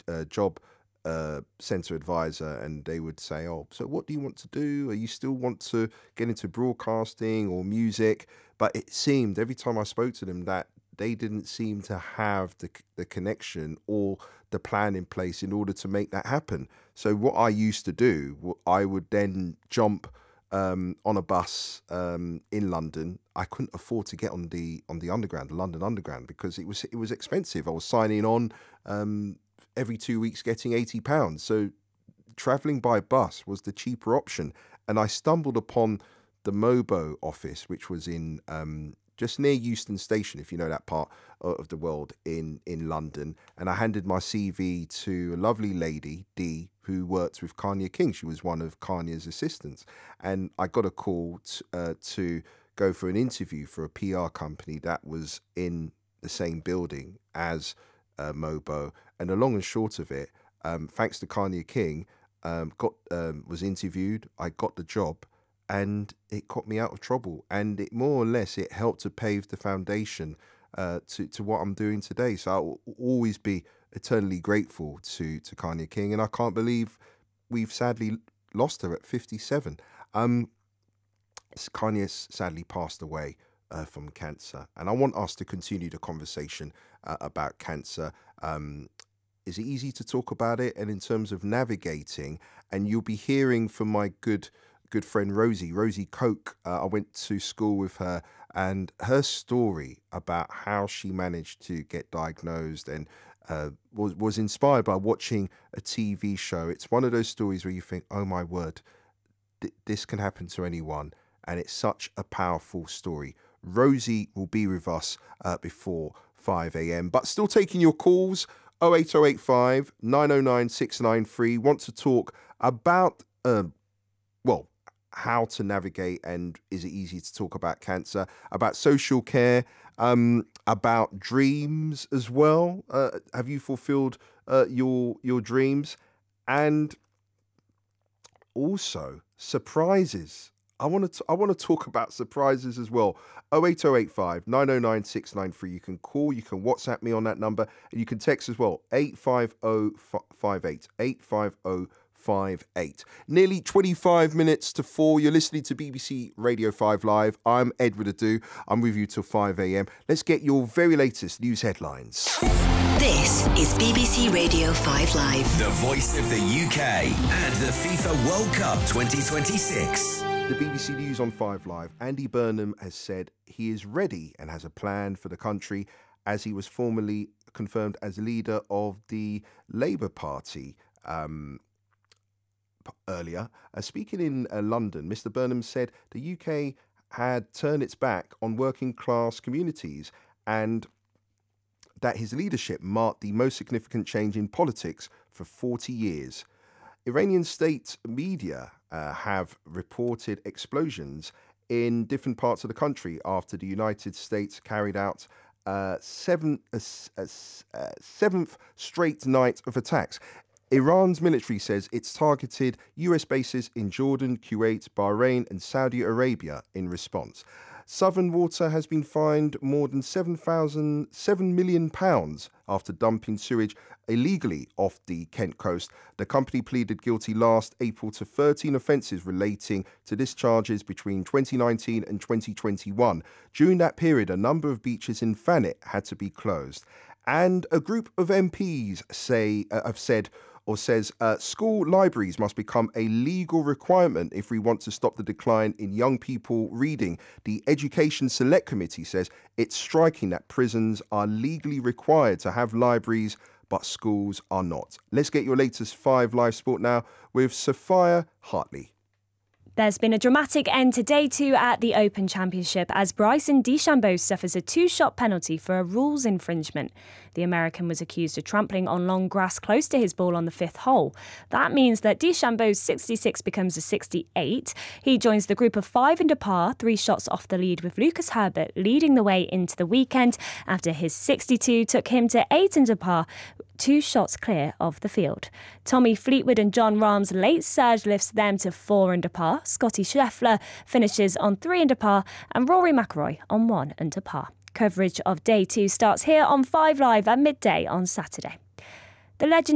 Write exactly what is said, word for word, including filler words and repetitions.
uh, job uh, centre advisor, and they would say, "Oh, so what do you want to do? Are you still want to get into broadcasting or music?" But it seemed every time I spoke to them that they didn't seem to have the the connection or the plan in place in order to make that happen. So what I used to do, w- I would then jump um, on a bus um, in London. I couldn't afford to get on the on the underground, the London Underground, because it was it was expensive. I was signing on um, every two weeks, getting eighty pounds. So traveling by bus was the cheaper option, and I stumbled upon the Mobo office, which was in um, just near Euston Station, if you know that part o- of the world in in London. And I handed my C V to a lovely lady, Dee, who worked with Kanye King. She was one of Kanye's assistants, and I got a call t- uh, to go for an interview for a P R company that was in the same building as uh, Mobo. And the long and short of it, um, thanks to Kanye King, um, got um, was interviewed. I got the job, and it got me out of trouble. And it more or less it helped to pave the foundation uh, to to what I'm doing today. So I'll always be eternally grateful to to Kanye King, and I can't believe we've sadly lost her at fifty-seven. Um, Kanye sadly passed away uh, from cancer, and I want us to continue the conversation uh, about cancer. Um, is it easy to talk about it? And in terms of navigating, and you'll be hearing from my good good friend Rosie, Rosie Coke. Uh, I went to school with her, and her story about how she managed to get diagnosed and uh, was was inspired by watching a T V show. It's one of those stories where you think, "Oh my word, th- this can happen to anyone," and it's such a powerful story. Rosie will be with us uh, before five a.m. But still taking your calls, oh eight oh eight five, nine oh nine, six nine three. Want to talk about, uh, well, how to navigate, and is it easy to talk about cancer, about social care, um, about dreams as well. Uh, have you fulfilled uh, your your dreams? And also surprises. I want to I want to talk about surprises as well. oh eight oh eight five, nine oh nine, six nine three. You can call, you can WhatsApp me on that number, and you can text as well. eight five oh five eight. eight five oh five eight. Nearly twenty-five minutes to four. You're listening to B B C Radio five Live. I'm Edward Adu. I'm with you till five a.m. Let's get your very latest news headlines. This is B B C Radio five Live. The voice of the U K and the FIFA World Cup twenty twenty-six. The B B C News on five Live. Andy Burnham has said he is ready and has a plan for the country, as he was formally confirmed as leader of the Labour Party um, p- earlier. Uh, speaking in uh, London, Mr Burnham said the U K had turned its back on working class communities, and that his leadership marked the most significant change in politics for forty years. Iranian state media uh, have reported explosions in different parts of the country after the United States carried out uh, seven, uh, uh, uh, seventh straight night of attacks. Iran's military says it's targeted U S bases in Jordan, Kuwait, Bahrain and Saudi Arabia in response. Southern Water has been fined more than seven thousand seven million pounds after dumping sewage illegally off the Kent coast. The company pleaded guilty last April to thirteen offences relating to discharges between twenty nineteen and twenty twenty-one. During that period, a number of beaches in Thanet had to be closed. And a group of M Ps say uh, have said or says uh, school libraries must become a legal requirement if we want to stop the decline in young people reading. The Education Select Committee says it's striking that prisons are legally required to have libraries, but schools are not. Let's get your latest five Live Sport now with Sophia Hartley. There's been a dramatic end to day two at the Open Championship as Bryson DeChambeau suffers a two-shot penalty for a rules infringement. The American was accused of trampling on long grass close to his ball on the fifth hole. That means that DeChambeau's sixty-six becomes a sixty-eight. He joins the group of five under par, three shots off the lead, with Lucas Herbert leading the way into the weekend after his sixty-two took him to eight under par, two shots clear of the field. Tommy Fleetwood and Jon Rahm's late surge lifts them to four under par. Scotty Scheffler finishes on three under par and Rory McIlroy on one under par. Coverage of day two starts here on five Live at midday on Saturday. The legend